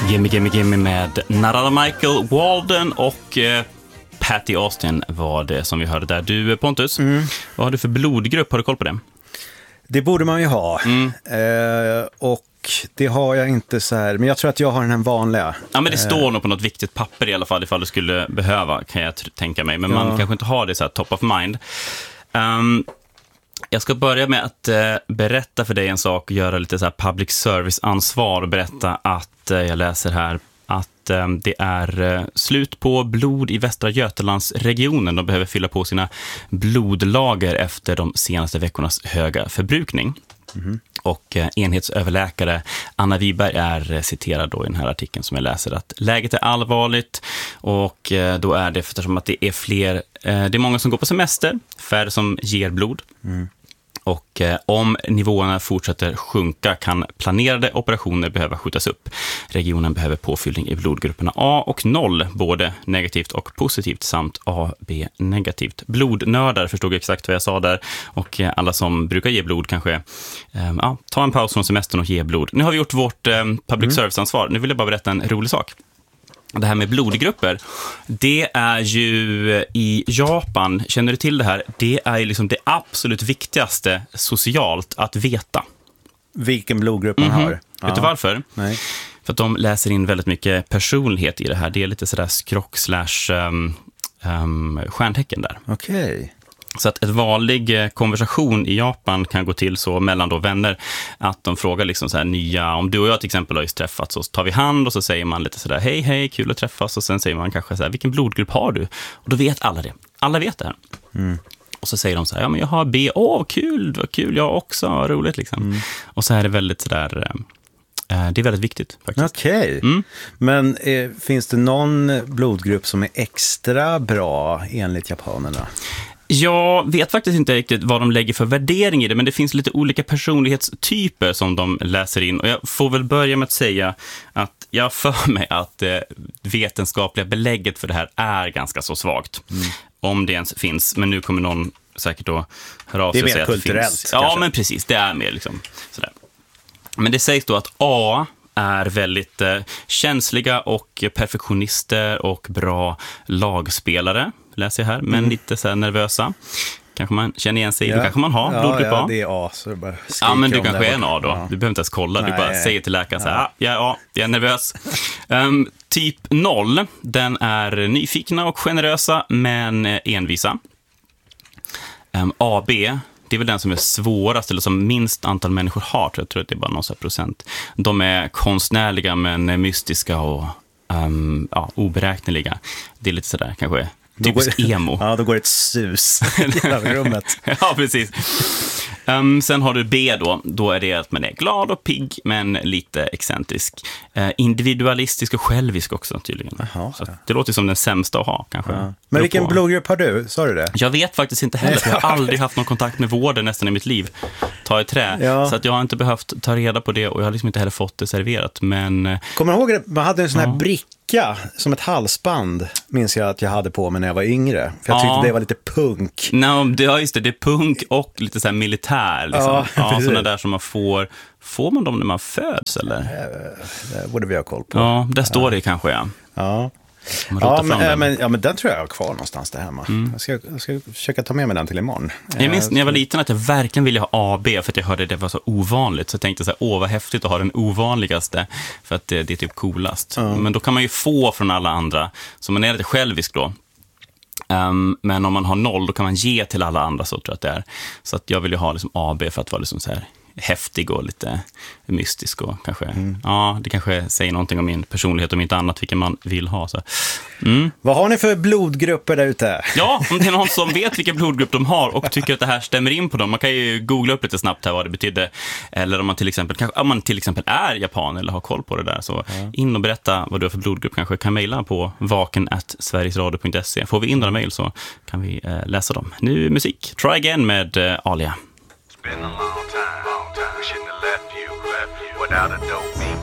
Gimme med Narada Michael Walden och Patty Austin var det som vi hörde där. Du Pontus, vad har du för blodgrupp? Har du koll på det? Det borde man ju ha. Och det har jag inte så här. Men jag tror att jag har den här vanliga. Ja, men det står nog på något viktigt papper i alla fall ifall du skulle behöva, kan jag tänka mig. Men man kanske inte har det så här top of mind. Jag ska börja med att berätta för dig en sak och göra lite så här public service-ansvar och berätta att jag läser här att det är slut på blod i Västra Götalandsregionen. De behöver fylla på sina blodlager efter de senaste veckornas höga förbrukning. Och enhetsöverläkare Anna Wiberg är citerad då i den här artikeln som jag läser att läget är allvarligt och då är det eftersom att det är fler, det är många som går på semester, färre som ger blod. Och om nivåerna fortsätter sjunka kan planerade operationer behöva skjutas upp. Regionen behöver påfyllning i blodgrupperna A och 0, både negativt och positivt samt AB negativt. Blodnördar förstod exakt vad jag sa där och alla som brukar ge blod kanske ta en paus från semestern och ge blod. Nu har vi gjort vårt public service-ansvar. Nu vill jag bara berätta en rolig sak. Det här med blodgrupper, det är ju i Japan, känner du till det här? Det är ju liksom det absolut viktigaste socialt att veta. Vilken blodgrupp man har. Vet du varför? Nej. För att de läser in väldigt mycket personlighet i det här. Det är lite sådär skrock / stjärntecken där. Okej. Så att ett vanlig konversation i Japan kan gå till så mellan då vänner att de frågar liksom så här nya, om du och jag till exempel har just träffats så tar vi hand och så säger man lite sådär hej, kul att träffas och sen säger man kanske så här, vilken blodgrupp har du? Och då vet alla det. Alla vet det här. Och så säger de så här, ja men jag har B, kul, vad kul, jag också, roligt liksom. Och så är det väldigt sådär, det är väldigt viktigt faktiskt. Okej. Men finns det någon blodgrupp som är extra bra enligt japanerna? Jag vet faktiskt inte riktigt vad de lägger för värdering i det, men det finns lite olika personlighetstyper som de läser in. Och jag får väl börja med att säga att jag för mig att vetenskapliga belägget för det här är ganska så svagt. Om det ens finns, men nu kommer någon säkert då höra av sig och säga att det finns. Det är mer kulturellt. Ja, men precis, det är mer liksom sådär. Men det sägs då att A är väldigt känsliga och perfektionister och bra lagspelare, läser jag här, men lite så här nervösa. Kanske man känner igen sig i, det kanske man har, blodgrupp A. Ja, det är A, så det bara ja, men du kanske är en A då. Ja. Du behöver inte ens kolla, du bara säger till läkaren så här, jag är nervös. Typ 0, den är nyfikna och generösa, men envisa. AB, det är väl den som är svårast eller som minst antal människor har. Jag tror att det är bara någon procent. De är konstnärliga men mystiska och oberäkneliga. Det är lite sådär kanske typiskt emo. Ja, då går det ett sus i rummet. Ja, precis. Sen har du B då är det att man är glad och pigg men lite excentrisk. Individualistisk och självisk också tydligen. Aha, så det låter som den sämsta att ha kanske. Ja. Men vilken blodgrupp har du? Sa du det? Jag vet faktiskt inte heller, för jag har aldrig haft någon kontakt med vården nästan i mitt liv. Ta i trä. Ja. Så att jag har inte behövt ta reda på det och jag har liksom inte heller fått det serverat. Men kommer du ihåg det? Man hade en sån här bricka som ett halsband, minns jag att jag hade på mig när jag var yngre. För jag tyckte det var lite punk. Just det är punk och lite så här militär liksom. Sådana där som man får man dem när man föds eller? Det borde vi ha koll på. Ja, där står det kanske Ja. Men den tror jag har kvar någonstans där hemma. Jag ska försöka ta med mig den till imorgon. Jag minns när jag var liten att jag verkligen ville ha AB för att jag hörde det var så ovanligt. Så jag tänkte så här, vad häftigt att ha den ovanligaste för att det är typ coolast. Men då kan man ju få från alla andra. Så man är lite självisk då. Men om man har 0 då kan man ge till alla andra, så tror jag att det är. Så att jag vill ju ha liksom AB för att vara liksom så här häftig och lite mystisk och kanske, det kanske säger någonting om min personlighet om inte annat vilken man vill ha. Så. Vad har ni för blodgrupper där ute? Ja, om det är någon som vet vilken blodgrupp de har och tycker att det här stämmer in på dem, man kan ju googla upp lite snabbt här vad det betyder, eller om man till exempel är japan eller har koll på det där, så in och berätta vad du har för blodgrupp, kanske kan mejla på vaken@sverigesradio.se. Får vi in några mejl så kan vi läsa dem. Nu musik, Try Again med Alia. It's been a long time. We shouldn't have left you without a dope.